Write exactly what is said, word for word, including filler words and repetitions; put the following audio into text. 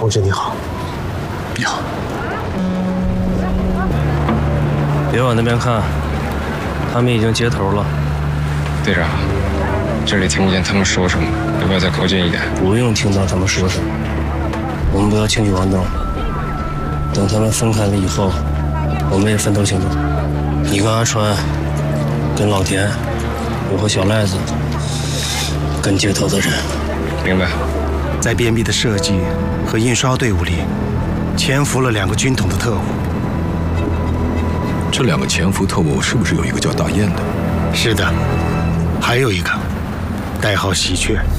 同志你好。 你好。 别往那边看，他们已经接头了。 队长，这里听不见他们说什么，要不要再靠近一点？ 不用听到他们说什么，我们不要轻举妄动。等他们分开了以后，我们也分头行动。你跟阿川，跟老田，我和小赖子，跟接头的人。 明白。 在便秘的设计和印刷队伍里，潜伏了两个军统的特务。 这两个潜伏特务是不是有一个叫大雁的？ 是的，还有一个，代号喜鹊。